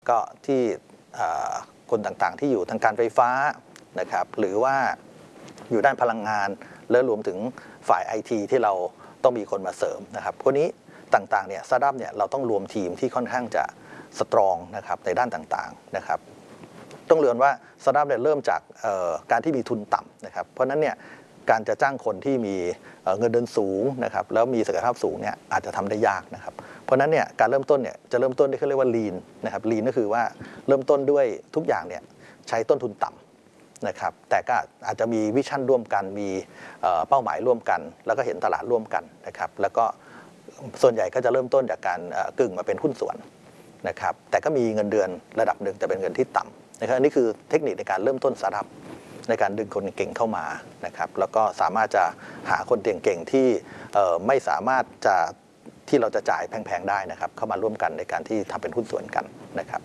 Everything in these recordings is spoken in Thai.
ก็ที่คนต่างๆที่อยู่ทางการไฟฟ้านะครับหรือว่าอยู่ด้านพลังงานและรวมถึงฝ่าย IT ที่เราต้องมีคนมาเสริมนะครับพวกนี้ต่างๆเนี่ยสตาร์ทอัพเนี่ยเราต้องรวมทีมที่ค่อนข้างจะสตรองนะครับในด้านต่างๆนะครับต้องเรียนว่าสตาร์ทอัพเนี่ยเริ่มจากการที่มีทุนต่ำนะครับเพราะนั้นเนี่ยการจะจ้างคนที่มีเงินเดือนสูงนะครับแล้วมีศักยภาพสูงเนี่ยอาจจะทำได้ยากนะครับเพราะนั้นเนี่ยการเริ่มต้นเนี่ยจะเริ่มต้นที่เขาเรียกว่า lean นะครับ lean ก็คือว่าเริ่มต้นด้วยทุกอย่างเนี่ยใช้ต้นทุนต่ำนะครับแต่ก็อาจจะมีวิชั่นร่วมกันมีเป้าหมายร่วมกันแล้วก็เห็นตลาดร่วมกันนะครับแล้วก็ส่วนใหญ่ก็จะเริ่มต้นจากการกึ่งมาเป็นหุ้นส่วนนะครับแต่ก็มีเงินเดือนระดับหนึ่งแต่เป็นเงินที่ต่ำนะครับอันนี้คือเทคนิคในการเริ่มต้นสตาร์ทอัพในการดึงคนเก่งเข้ามานะครับแล้วก็สามารถจะหาคนเก่งๆที่ไม่สามารถจะที่เราจะจ่ายแพงๆได้นะครับเข้ามาร่วมกันในการที่ทำเป็นหุ้นส่วนกันนะครับ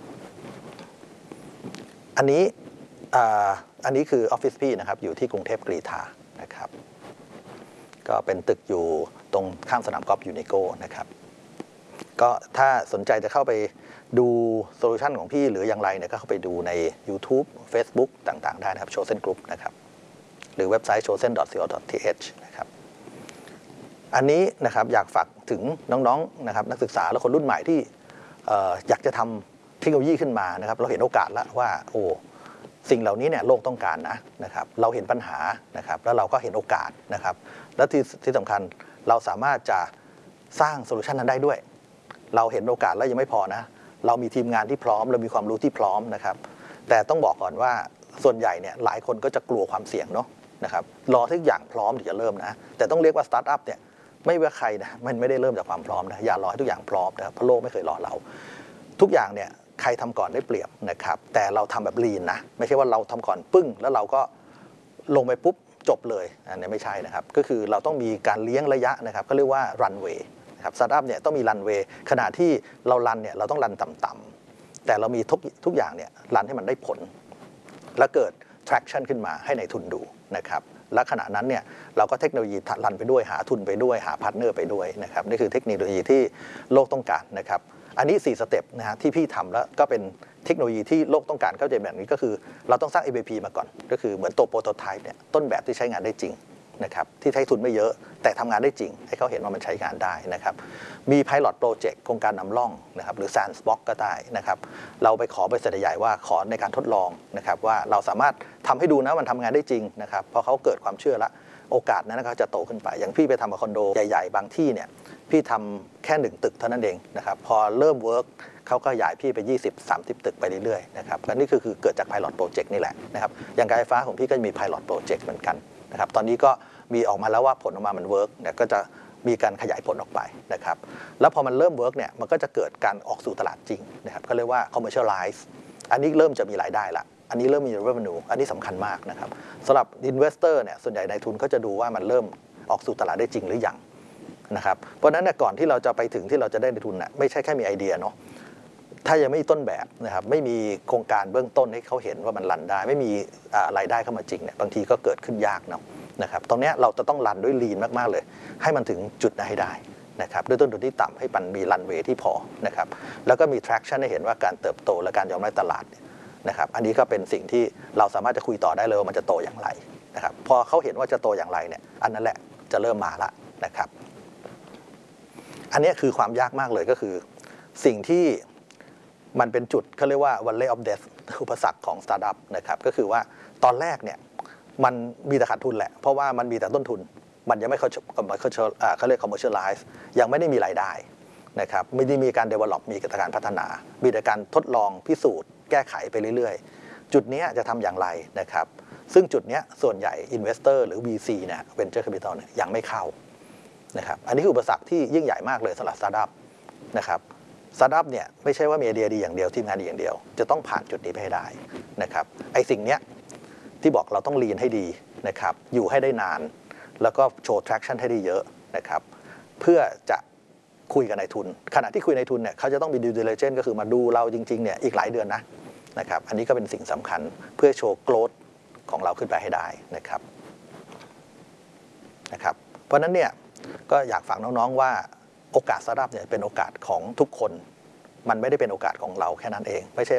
อันนี้คือออฟฟิศพี่นะครับอยู่ที่กรุงเทพกรีฑานะครับก็เป็นตึกอยู่ตรงข้างสนามกอล์ฟยูไนโก้นะครับก็ถ้าสนใจจะเข้าไปดูโซลูชันของพี่หรืออย่างไรเนี่ยก็เข้าไปดูใน YouTube Facebook ต่างๆได้นะครับ Chosen Group นะครับหรือเว็บไซต์ chosen.co.th นะครับอันนี้นะครับอยากฝากถึงน้องๆนะครับนักศึกษาและคนรุ่นใหม่ที่อยากจะทำเทคโนโลยีขึ้นมานะครับเราเห็นโอกาสแล้วว่าสิ่งเหล่านี้เนี่ยโลกต้องการนะครับเราเห็นปัญหานะครับแล้วเราก็เห็นโอกาสนะครับและที่สำคัญเราสามารถจะสร้างโซลูชันนั้นได้ด้วยเราเห็นโอกาสแล้วยังไม่พอนะเรามีทีมงานที่พร้อมเรามีความรู้ที่พร้อมนะครับแต่ต้องบอกก่อนว่าส่วนใหญ่เนี่ยหลายคนก็จะกลัวความเสี่ยงเนาะนะครับรอทุกอย่างพร้อมถึงจะเริ่มนะแต่ต้องเรียกว่าสตาร์ทอัพเนี่ยไม่ว่าใครนะมันไม่ได้เริ่มจากความพร้อมนะอย่ารอให้ทุกอย่างพร้อมนะครับเพราะโลกไม่เคยรอเราทุกอย่างเนี่ยใครทำก่อนได้เปรียบนะครับแต่เราทำแบบลีนนะไม่ใช่ว่าเราทำก่อนปึ้งแล้วเราก็ลงไปปุ๊บจบเลยอันนี้ไม่ใช่นะครับก็คือเราต้องมีการเลี้ยงระยะนะครับก็เรียกว่ารันเวย์นะครับสตาร์ทอัพเนี่ยต้องมีรันเวย์ขณะที่เรารันเนี่ยเราต้องรันต่ำๆแต่เรามีทุกอย่างเนี่ยรันให้มันได้ผลและเกิด traction ขึ้นมาให้ในทุนดูนะครับและขณะนั้นเนี่ยเราก็เทคโนโลยีรันไปด้วยหาทุนไปด้วยหาพาร์ทเนอร์ไปด้วยนะครับนี่คือเทคโนโลยีที่โลกต้องการนะครับอันนี้4สเต็ปนะฮะที่พี่ทำแล้วก็เป็นเทคโนโลยีที่โลกต้องการเข้าใจแบบนี้ก็คือเราต้องสร้าง MVP มาก่อนก็คือเหมือนตัวโปรโตไทป์เนี่ยต้นแบบที่ใช้งานได้จริงนะครับที่ใช้ทุนไม่เยอะแต่ทำงานได้จริงให้เขาเห็นว่ามันใช้งานได้นะครับมี Pilot Project โครงการนำร่องนะครับหรือ Sandbox ก็ได้นะครับเราไปขอบริษัทใหญ่ว่าขอในการทดลองนะครับว่าเราสามารถทำให้ดูนะมันทำงานได้จริงนะครับพอเขาเกิดความเชื่อละโอกาสนั้นเขาจะโตขึ้นไปอย่างพี่ไปทำกับคอนโดใหญ่ๆบางที่เนี่ยพี่ทำแค่1ตึกเท่านั้นเองนะครับพอเริ่มเวิร์กเขาก็ขยายพี่ไป20-30 ตึกไปเรื่อยๆนะครับและนี่คือเกิดจาก Pilot Project นี่แหละนะครับอย่างการไฟฟ้าของพี่ก็มี Pilot Project เหมือนกันนะครับตอนนี้ก็มีออกมาแล้วว่าผลออกมามันเวิร์กเนี่ยก็จะมีการขยายผลออกไปนะครับแล้วพอมันเริ่มเวิร์กเนี่ยมันก็จะเกิดการออกสู่ตลาดจริงนะครับก็เรียกว่า commercialize อันนี้เริ่มจะมีรายได้ละอันนี้เริ่มมี revenue อันนี้สำคัญมากนะครับสำหรับ investor เนี่ยส่วนใหญ่นายทุนก็จะดูว่ามันเริ่มออกสู่ตลาดได้จริงหรือยังนะครับเพราะฉะนั้นเนี่ยก่อนที่เราจะไปถึงที่เราจะได้ในทุนน่ะไม่ใช่แค่มีไอเดียเนาะถ้ายังไม่มีต้นแบบนะครับไม่มีโครงการเบื้องต้นให้เขาเห็นว่ามันรันได้ไม่มีรายได้เข้ามาจริงเนี่ยบางทีก็เกิดขึ้นยากเนาะนะครับตรงนี้เราจะต้องรันด้วยลีนมากๆเลยให้มันถึงจุดนั้นให้ได้นะครับด้วยต้นทุนที่ต่ำให้มันมีรันเวย์ที่พอนะครับแล้วก็มี traction ให้เห็นว่าการเติบโตและการยอมรับตลาดนะครับอันนี้ก็เป็นสิ่งที่เราสามารถจะคุยต่อได้เลยว่ามันจะโตอย่างไรนะครับพอเขาเห็นว่าจะโตอย่างไรเนี่ยอันนั้นแหละจะเริ่มมาละนะครับอันนี้คือความยากมากเลยก็คือสิ่งที่มันเป็นจุดเขาเรียกว่า Valley of Death อุปสรรคของสตาร์ทอัพนะครับก็คือว่าตอนแรกเนี่ยมันมีแต่ขาดทุนแหละเพราะว่ามันมีแต่ต้นทุนมันยังไม่เขาเรียก commercialize ยังไม่ได้มีรายได้นะครับไม่ได้มีการ develop มีการพัฒนามีแต่การทดลองพิสูจน์แก้ไขไปเรื่อยๆจุดนี้จะทำอย่างไรนะครับซึ่งจุดนี้ส่วนใหญ่ investor หรือ VC เนี่ย venture capital เนี่ยยังไม่เข้านะครับอันนี้คืออุปสรรคที่ยิ่งใหญ่มากเลยสำหรับสตาร์ทอัพนะครับสตาร์ทอัพเนี่ยไม่ใช่ว่ามีไอเดียดีอย่างเดียวทีมงานดีอย่างเดียวจะต้องผ่านจุดนี้ไปให้ได้นะครับไอ้สิ่งเนี้ยที่บอกเราต้องเรียนให้ดีนะครับอยู่ให้ได้นานแล้วก็โชว์ traction ให้ได้เยอะนะครับเพื่อจะคุยกับนายทุนขณะที่คุยนายทุนเนี่ยเขาจะต้องมี due diligence ก็คือมาดูเราจริงๆเนี่ยอีกหลายเดือนนะครับอันนี้ก็เป็นสิ่งสำคัญเพื่อโชว์ growth ของเราขึ้นไปให้ได้นะครับเพราะนั้นเนี่ยก็อยากฝากน้องๆว่าโอกาสสตาร์ทอัพเนี่ยเป็นโอกาสของทุกคนมันไม่ได้เป็นโอกาสของเราแค่นั้นเองไม่ใช่